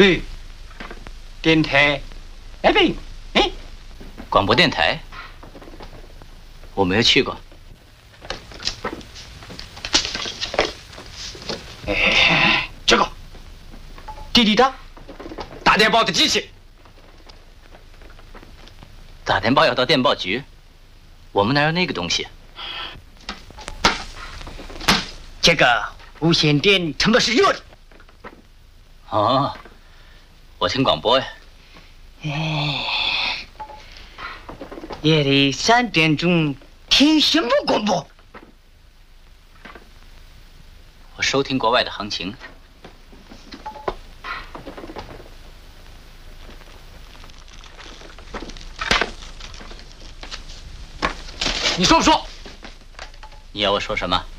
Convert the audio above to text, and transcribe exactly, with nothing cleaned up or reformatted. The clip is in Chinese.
哎，电台，哎不，哎， 广播电台，我没有去过。 哎，这个，滴滴答，打电报的机器。 打电报要到电报局，我们哪有那个东西？ 这个无线电他妈是热的。 哦，我听广播呀。 哎，夜里三点钟听什么广播？ 我收听国外的行情。 你说不说？ 你要我说什么？